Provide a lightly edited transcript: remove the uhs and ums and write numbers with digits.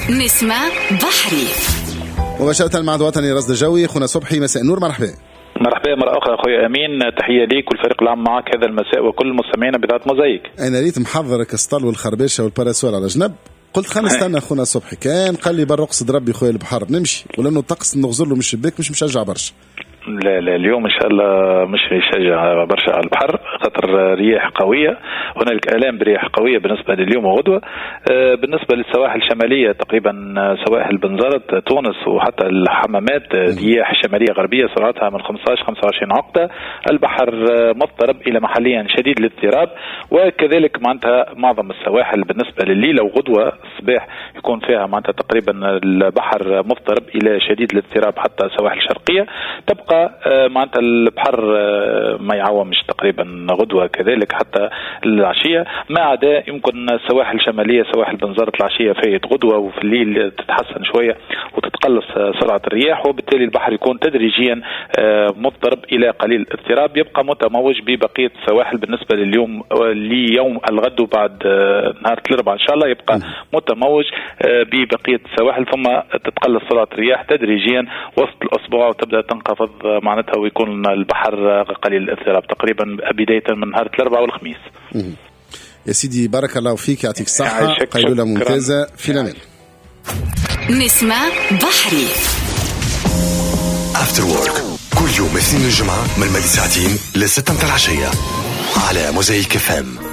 نسمة بحري مباشرة مع الوطني رصد الجوي. خونا صبحي، مساء النور، مرحبا. مرحبا مرة أخرى أخوي أمين، تحية ليك والفريق العام معك هذا المساء وكل المستمعين بذات موزايك. أنا ريت محضرك السطل والخرباشة والباراسول على جنب، قلت خلينا نستنى خونا صبحي، كان قال لي برا اقصد ربي خويا البحر نمشي، ولأنه الطقس نغزر له من الشباك مش مشجع برشا. لا اليوم إن شاء الله مش يشجع برشا على البحر، خاطر رياح قوية، هنالك آلام برياح قوية بالنسبة لليوم وغدوة. بالنسبة للسواحل الشمالية تقريبا سواحل بنزرت تونس وحتى الحمامات رياح شمالية غربية سرعتها من 15-25 عقدة. البحر مضطرب إلى محليا شديد الاضطراب، وكذلك معناتها معظم السواحل بالنسبة لليلة وغدوة الصباح يكون فيها معناتها تقريبا البحر مضطرب إلى شديد الاضطراب. حتى السواحل الشرقية تبقى معناتها البحر ما يعومش تقريبا غدوة، كذلك حتى العشية، ما عدا يمكن السواحل الشمالية سواحل بنزرت العشية فايت غدوة، وفي الليل تتحسن شوية وتتقلص سرعة الرياح، وبالتالي البحر يكون تدريجيا مضطرب إلى قليل اضطراب، يبقى متموج ببقية السواحل بالنسبة ليوم الغد وبعد نهار الأربعاء إن شاء الله يبقى متموج ببقية السواحل، ثم تتقلص سرعة الرياح تدريجيا وسط الأسبوع وتبدأ تنخفض معناتها، ويكون البحر قليل الاضطراب تقريبا بداية من نهار الأربعاء والخميس. يا سيدي بارك الله فيك، يعطيك الصحة، قيلولة ممتازة في الأمان. نسمة بحري After Work كل يوم اثنين الجمعة من 2 ساعتين ل6 العشية على موزايك FM.